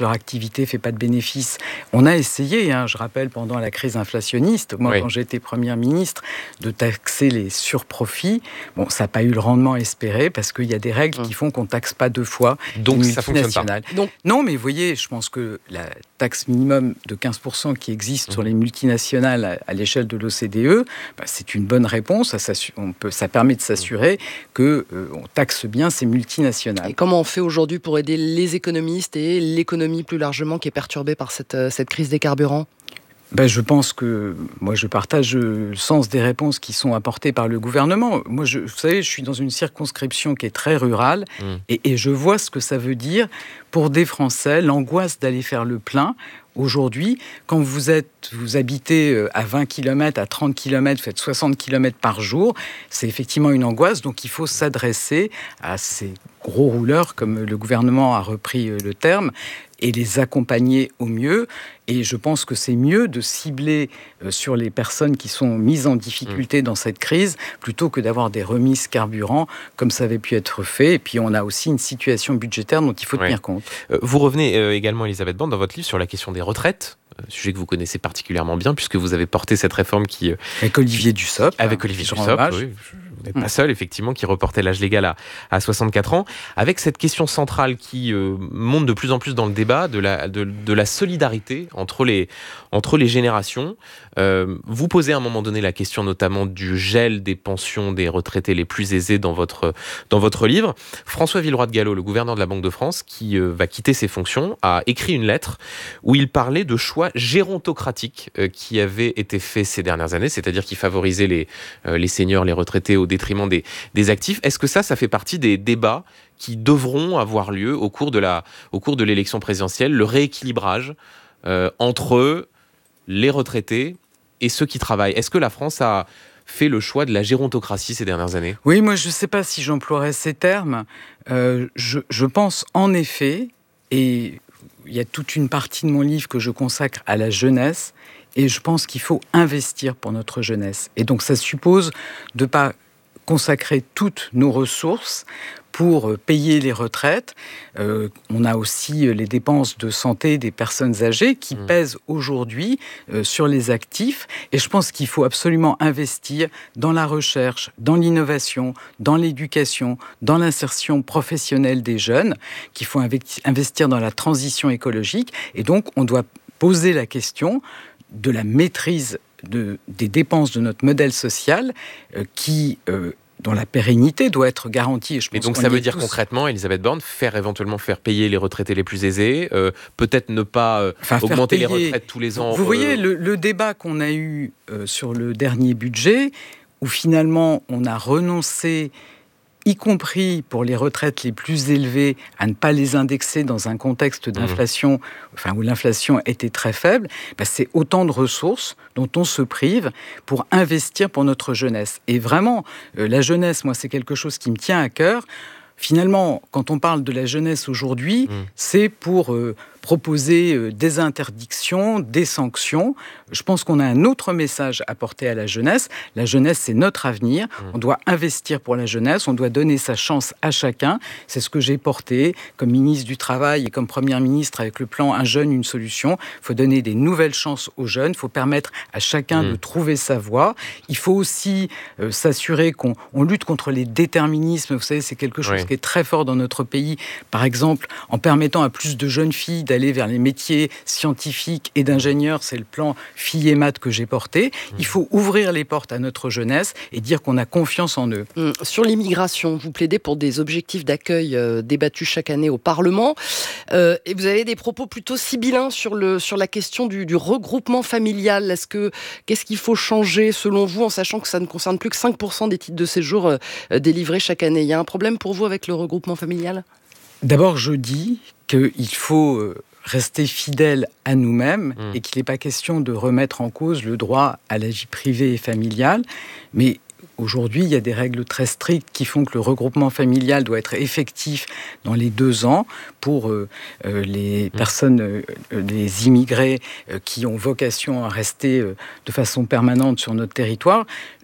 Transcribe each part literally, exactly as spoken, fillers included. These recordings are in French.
leur activité ne fait pas de bénéfices. On a essayé, hein, je rappelle, pendant la crise inflationniste, moi, oui. quand j'étais Première ministre, de taxer les surprofits. Bon, ça n'a pas eu le rendement espéré parce qu'il y a des règles mmh. qui font qu'on ne taxe pas deux fois. Donc, ça ne fonctionne pas. Donc, non, mais vous voyez, je pense que la taxe minimum de quinze pour cent qui existe mmh. sur les multinationales à, à l'échelle de l'O C D E, bah, c'est une bonne réponse. Ça, on peut, ça permet de s'assurer qu'on euh, taxe bien ces multinationales. Et comment on fait aujourd'hui pour aider les économistes et l'économie plus largement qui est perturbée par cette, cette crise des carburants ? Ben, je pense que moi je partage le sens des réponses qui sont apportées par le gouvernement. Moi, je, vous savez, je suis dans une circonscription qui est très rurale mmh. et, et je vois ce que ça veut dire pour des Français, l'angoisse d'aller faire le plein. Aujourd'hui, quand vous êtes, vous habitez à vingt kilomètres, à trente kilomètres, vous faites soixante kilomètres par jour, c'est effectivement une angoisse. Donc il faut s'adresser à ces gros rouleurs, comme le gouvernement a repris le terme, et les accompagner au mieux. Et je pense que c'est mieux de cibler sur les personnes qui sont mises en difficulté mmh. dans cette crise, plutôt que d'avoir des remises carburant, comme ça avait pu être fait. Et puis on a aussi une situation budgétaire dont il faut ouais. tenir compte. Euh, vous revenez euh, également, Elisabeth Borne, dans votre livre sur la question des retraites, euh, sujet que vous connaissez particulièrement bien, puisque vous avez porté cette réforme qui... Euh, avec Olivier Dussopt. Avec hein, Olivier Dussopt, oui. Vous n'êtes pas seul, effectivement, qui reportait l'âge légal à, à soixante-quatre ans, avec cette question centrale qui euh, monte de plus en plus dans le débat de la, de, de la solidarité entre les, entre les générations. Euh, vous posez à un moment donné la question notamment du gel des pensions des retraités les plus aisés dans votre, dans votre livre. François Villeroy de Galhau, le gouverneur de la Banque de France, qui euh, va quitter ses fonctions, a écrit une lettre où il parlait de choix gérontocratiques euh, qui avaient été faits ces dernières années, c'est-à-dire qui favorisaient les, euh, les seniors, les retraités au détriment des, des actifs. Est-ce que ça, ça fait partie des débats qui devront avoir lieu au cours de, la, au cours de l'élection présidentielle, le rééquilibrage euh, entre les retraités et ceux qui travaillent? Est-ce que la France a fait le choix de la gérontocratie ces dernières années? Oui, moi je ne sais pas si j'emploierais ces termes. Euh, je, je pense en effet, et il y a toute une partie de mon livre que je consacre à la jeunesse, et je pense qu'il faut investir pour notre jeunesse. Et donc ça suppose de ne pas consacrer toutes nos ressources pour payer les retraites. Euh, on a aussi les dépenses de santé des personnes âgées qui mmh. pèsent aujourd'hui euh, sur les actifs. Et je pense qu'il faut absolument investir dans la recherche, dans l'innovation, dans l'éducation, dans l'insertion professionnelle des jeunes, qu'il faut investir dans la transition écologique. Et donc, on doit poser la question de la maîtrise de, des dépenses de notre modèle social euh, qui... Euh, dont la pérennité doit être garantie. Je pense Mais donc ça veut dire tous... concrètement, Elisabeth Borne, faire éventuellement faire payer les retraités les plus aisés, euh, peut-être ne pas euh, enfin, augmenter payer... les retraites tous les ans. Vous euh... voyez, le, le débat qu'on a eu euh, sur le dernier budget, où finalement on a renoncé, y compris pour les retraites les plus élevées, à ne pas les indexer dans un contexte d'inflation, mmh. enfin, où l'inflation était très faible, ben c'est autant de ressources dont on se prive pour investir pour notre jeunesse. Et vraiment, euh, la jeunesse, moi, c'est quelque chose qui me tient à cœur. Finalement, quand on parle de la jeunesse aujourd'hui, mmh. c'est pour euh, proposer euh, des interdictions, des sanctions. Je pense qu'on a un autre message à porter à la jeunesse. La jeunesse, c'est notre avenir. Mmh. On doit investir pour la jeunesse. On doit donner sa chance à chacun. C'est ce que j'ai porté comme ministre du Travail et comme Première ministre avec le plan Un jeune, une solution. Il faut donner des nouvelles chances aux jeunes. Il faut permettre à chacun mmh. de trouver sa voie. Il faut aussi euh, s'assurer qu'on on lutte contre les déterminismes. Vous savez, c'est quelque chose oui. qui est très fort dans notre pays. Par exemple, en permettant à plus de jeunes filles d'aller vers les métiers scientifiques et d'ingénieurs, c'est le plan filles et maths que j'ai porté. Mmh. Il faut ouvrir les portes à notre jeunesse et dire qu'on a confiance en eux. Mmh. Sur l'immigration, vous plaidez pour des objectifs d'accueil euh, débattus chaque année au Parlement. Euh, et vous avez des propos plutôt sibyllins sur, le, sur la question du, du regroupement familial. Est-ce que, qu'est-ce qu'il faut changer selon vous, en sachant que ça ne concerne plus que cinq pour cent des titres de séjour euh, délivrés chaque année? Il y a un problème pour vous avec le regroupement familial? D'abord, je dis qu'il faut rester fidèle à nous-mêmes mmh. et qu'il n'est pas question de remettre en cause le droit à la vie privée et familiale. Mais aujourd'hui, il y a des règles très strictes qui font que le regroupement familial doit être effectif dans les deux ans pour euh, les mmh. personnes, euh, les immigrés euh, qui ont vocation à rester euh, de façon permanente sur notre territoire.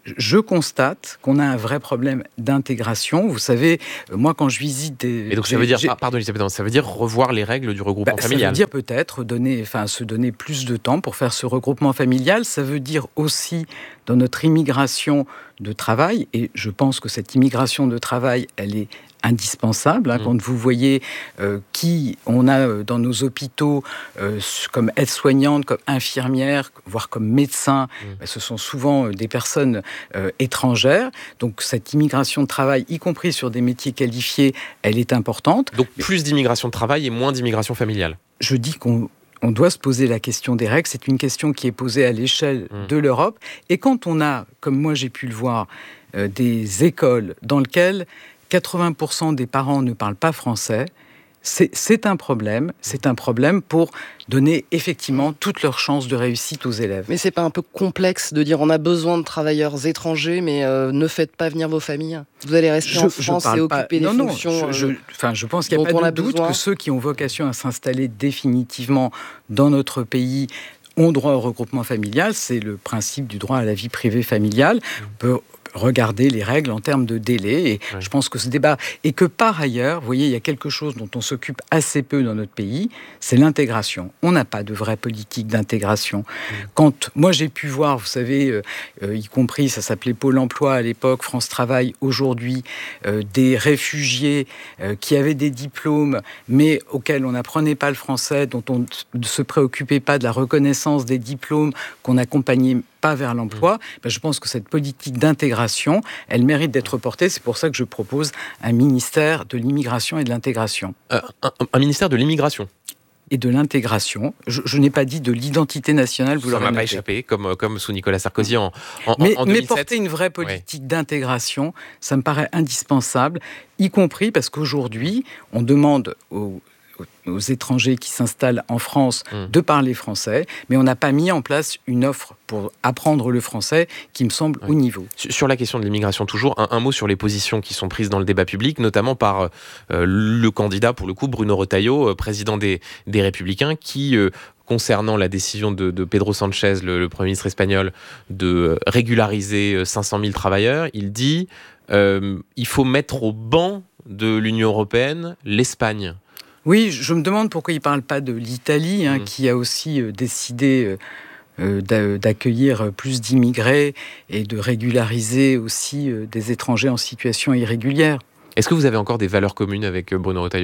je constate qu'on a un vrai problème d'intégration. Vous savez, moi, quand je visite des... Et donc, ça veut dire, pardon, Elisabeth, ça veut dire revoir les règles du regroupement bah, familial. Ça veut dire peut-être donner, enfin, se donner plus de temps pour faire ce regroupement familial. Ça veut dire aussi, dans notre immigration de travail, et je pense que cette immigration de travail, elle est indispensable. Hein, mmh. Quand vous voyez euh, qui on a euh, dans nos hôpitaux euh, comme aides-soignantes, comme infirmières, voire comme médecins, mmh. bah, ce sont souvent euh, des personnes euh, étrangères. Donc cette immigration de travail, y compris sur des métiers qualifiés, elle est importante. Donc plus d'immigration de travail et moins d'immigration familiale. Je dis qu'on On doit se poser la question des règles. C'est une question qui est posée à l'échelle mmh. de l'Europe. Et quand on a, comme moi j'ai pu le voir, euh, des écoles dans lesquelles quatre-vingts pour cent des parents ne parlent pas français, c'est, c'est un problème. C'est un problème pour donner effectivement toutes leurs chances de réussite aux élèves. Mais c'est pas un peu complexe de dire on a besoin de travailleurs étrangers, mais euh, ne faites pas venir vos familles. Vous allez rester je, en France et occuper pas... des non, fonctions. Non, je, je, enfin, je pense qu'il n'y a pas de doute besoin. que ceux qui ont vocation à s'installer définitivement dans notre pays ont droit au regroupement familial. C'est le principe du droit à la vie privée familiale. On peut regarder les règles en termes de délai. Et oui. je pense que ce débat... Et que par ailleurs, vous voyez, il y a quelque chose dont on s'occupe assez peu dans notre pays, c'est l'intégration. On n'a pas de vraie politique d'intégration. Oui. Quand moi, j'ai pu voir, vous savez, euh, euh, y compris, ça s'appelait Pôle emploi à l'époque, France Travail, aujourd'hui, euh, des réfugiés euh, qui avaient des diplômes, mais auxquels on n'apprenait pas le français, dont on ne se préoccupait pas de la reconnaissance des diplômes, qu'on n'accompagnait pas vers l'emploi, mmh. ben je pense que cette politique d'intégration, elle mérite d'être portée. C'est pour ça que je propose un ministère de l'immigration et de l'intégration. Euh, un, un ministère de l'immigration et de l'intégration. Je, je n'ai pas dit de l'identité nationale, vous l'aurez noté. Ça m'a pas échappé, comme, comme sous Nicolas Sarkozy en, en, mais, en deux mille sept. Mais porter une vraie politique ouais. d'intégration, ça me paraît indispensable, y compris parce qu'aujourd'hui, on demande aux aux étrangers qui s'installent en France mmh. de parler français, mais on n'a pas mis en place une offre pour apprendre le français qui me semble ouais. au niveau. Sur la question de l'immigration toujours, un, un mot sur les positions qui sont prises dans le débat public, notamment par euh, le candidat, pour le coup, Bruno Retailleau, euh, président des, des Républicains, qui... Euh, concernant la décision de, de Pedro Sanchez, le, le Premier ministre espagnol, de régulariser cinq cent mille travailleurs, il dit euh, il faut mettre au banc de l'Union européenne l'Espagne. Oui, je me demande pourquoi il ne parle pas de l'Italie, hein, mmh. qui a aussi euh, décidé euh, d'a- d'accueillir plus d'immigrés et de régulariser aussi euh, des étrangers en situation irrégulière. Est-ce que vous avez encore des valeurs communes avec euh, Bruno Retailleau ?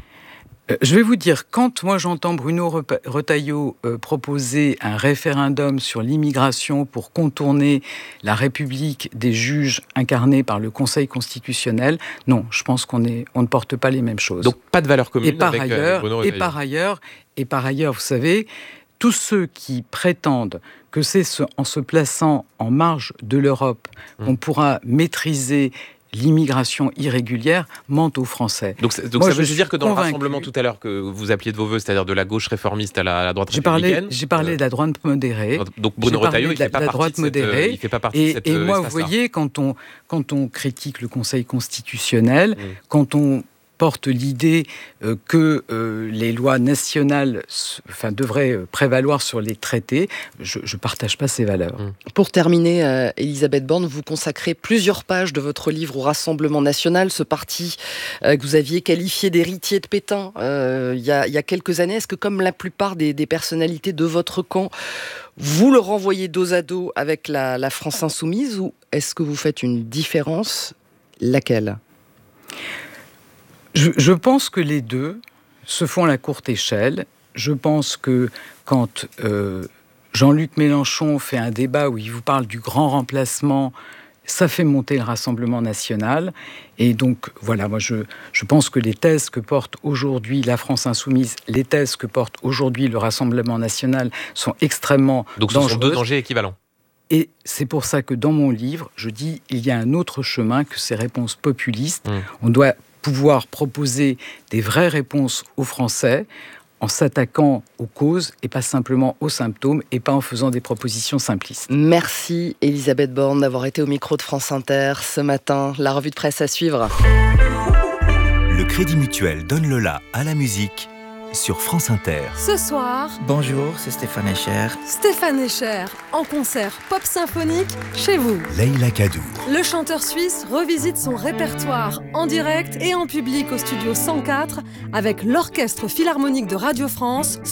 euh, Je vais vous dire, quand moi j'entends Bruno Retailleau euh, proposer un référendum sur l'immigration pour contourner la République des juges incarnés par le Conseil constitutionnel, non, je pense qu'on est, on ne porte pas les mêmes choses. Donc pas de valeurs communes et par avec ailleurs, Bruno Retailleau. Et par ailleurs, et par ailleurs, vous savez, tous ceux qui prétendent que c'est ce, en se plaçant en marge de l'Europe mmh. qu'on pourra maîtriser l'immigration irrégulière mentent aux Français. Donc, donc Moi, ça veut dire que dans convaincu. le rassemblement tout à l'heure que vous appeliez de vos voeux, c'est-à-dire de la gauche réformiste à la, à la droite j'ai républicaine... Parlé, j'ai parlé euh, de la droite modérée. Donc Bruno Retailleau, il ne fait pas partie de cette, il fait pas partie et, de cette Et moi, espace-là. vous voyez, quand on, quand on critique le Conseil constitutionnel, mmh. quand on porte l'idée euh, que euh, les lois nationales enfin, devraient prévaloir sur les traités, je ne partage pas ces valeurs. Mmh. Pour terminer, euh, Elisabeth Borne, vous consacrez plusieurs pages de votre livre au Rassemblement national, ce parti euh, que vous aviez qualifié d'héritier de Pétain euh, il y a, il y a quelques années. Est-ce que, comme la plupart des, des personnalités de votre camp, vous le renvoyez dos à dos avec la, la France insoumise, ou est-ce que vous faites une différence ? Laquelle ? Je, je pense que les deux se font à la courte échelle. Je pense que quand euh, Jean-Luc Mélenchon fait un débat où il vous parle du grand remplacement, ça fait monter le Rassemblement national. Et donc, voilà, moi, je, je pense que les thèses que porte aujourd'hui la France insoumise, les thèses que porte aujourd'hui le Rassemblement national sont extrêmement donc, dangereuses. Donc, ce sont deux dangers équivalents. Et c'est pour ça que dans mon livre, je dis il y a un autre chemin que ces réponses populistes. Mmh. On doit pouvoir proposer des vraies réponses aux Français en s'attaquant aux causes et pas simplement aux symptômes et pas en faisant des propositions simplistes. Merci Elisabeth Borne d'avoir été au micro de France Inter ce matin. La revue de presse à suivre. Le Crédit Mutuel donne le la à la musique sur France Inter. Ce soir, bonjour, c'est Stéphane Escher. Stéphane Escher, en concert pop symphonique chez vous. Leïla Kadour. Le chanteur suisse revisite son répertoire en direct et en public au studio cent quatre avec l'Orchestre Philharmonique de Radio France.